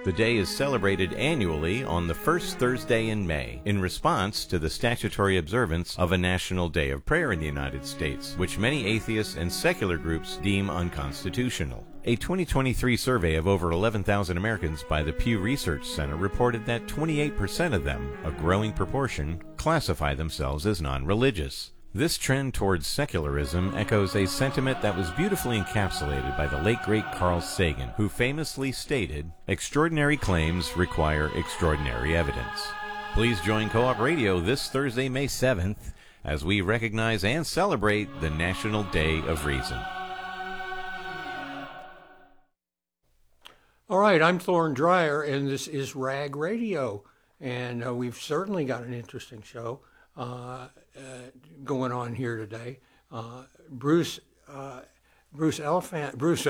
The day is celebrated annually on the first Thursday in May in response to the statutory observance of a National Day of Prayer in the United States, which many atheists and secular groups deem unconstitutional. A 2023 survey of over 11,000 Americans by the Pew Research Center reported that 28% of them, a growing proportion, classify themselves as non-religious. This trend towards secularism echoes a sentiment that was beautifully encapsulated by the late great Carl Sagan, who famously stated, "Extraordinary claims require extraordinary evidence." Please join Co-op Radio this Thursday, May 7th, as we recognize and celebrate the National Day of Reason. All right, I'm Thorne Dreyer, and this is RAG Radio, and we've certainly got an interesting show going on here today. Bruce Elephant, Bruce,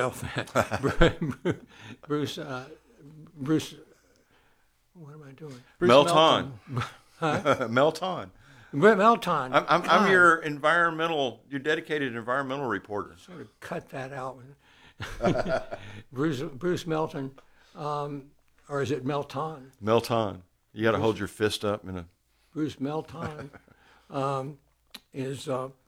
what am I doing? Melton. Huh? Melton. Melton. I'm your dedicated environmental reporter. Sort of cut that out. Bruce Melton, or is it Melton? Melton. You got to hold your fist up in a. Bruce Melton is.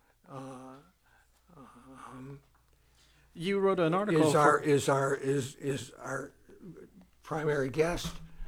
You wrote an article. Is our primary guest,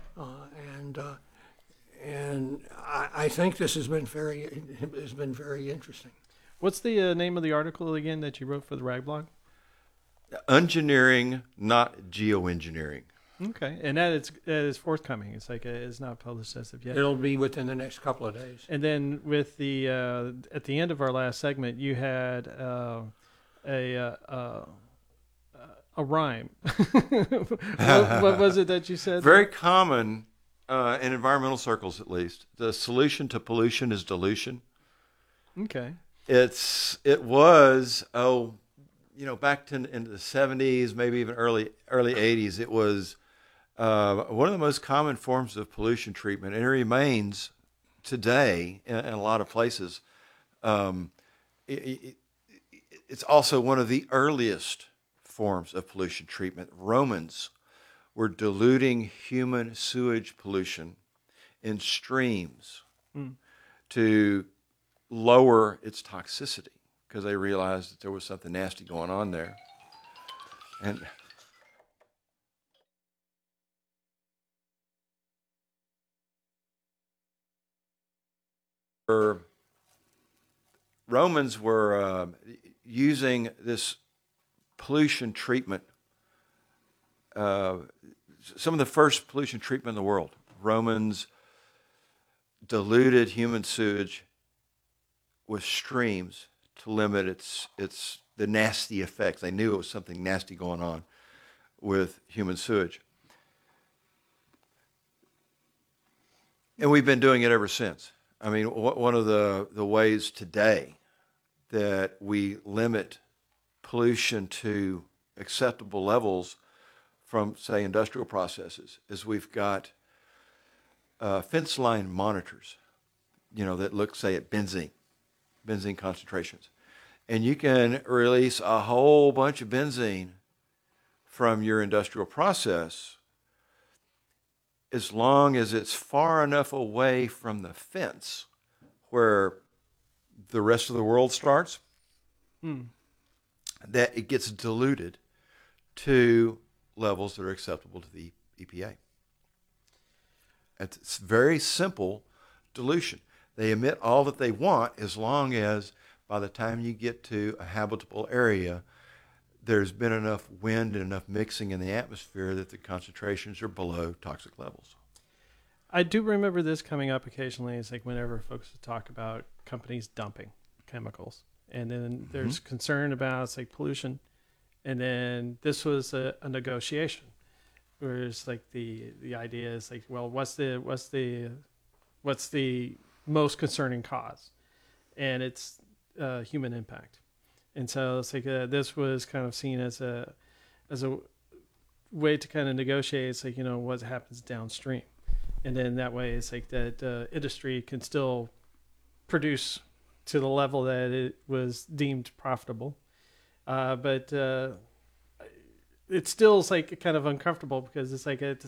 and I think this has been very interesting. What's the name of the article again that you wrote for the RAG blog? Engineering, not geoengineering. Okay, and that is forthcoming. It's like it's not published as of yet. It'll be within the next couple of days. And then with the at the end of our last segment, you had a rhyme. what was it that you said? Very common in environmental circles, at least. The solution to pollution is dilution. Okay. It was back into the 70s, maybe even early 80s. It was one of the most common forms of pollution treatment, and it remains today in a lot of places. It's also one of the earliest forms of pollution treatment. Romans were diluting human sewage pollution in streams to lower its toxicity because they realized that there was something nasty going on there. And Romans were using this pollution treatment, some of the first pollution treatment in the world. Romans diluted human sewage with streams to limit the nasty effects. They knew it was something nasty going on with human sewage. And we've been doing it ever since. I mean, one of the ways today that we limit pollution to acceptable levels from, say, industrial processes is we've got fence line monitors, that look, say, at benzene concentrations. And you can release a whole bunch of benzene from your industrial process as long as it's far enough away from the fence where the rest of the world starts, that it gets diluted to levels that are acceptable to the EPA. It's very simple dilution. They emit all that they want as long as by the time you get to a habitable area, there's been enough wind and enough mixing in the atmosphere that the concentrations are below toxic levels. I do remember this coming up occasionally. It's like whenever folks talk about companies dumping chemicals, and then there's concern about, it's like, pollution, and then this was a negotiation, where it's like the idea is like, well, what's the most concerning cause, and it's human impact. And so it's like this was kind of seen as a way to kind of negotiate. It's like, what happens downstream, and then that way it's like that industry can still produce to the level that it was deemed profitable, but it still is like kind of uncomfortable because it's like at the